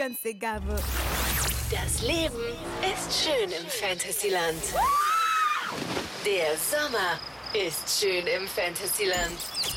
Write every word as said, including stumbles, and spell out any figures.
ganz egal wo. Das Leben ist schön im Fantasyland. Der Sommer ist schön im Fantasyland.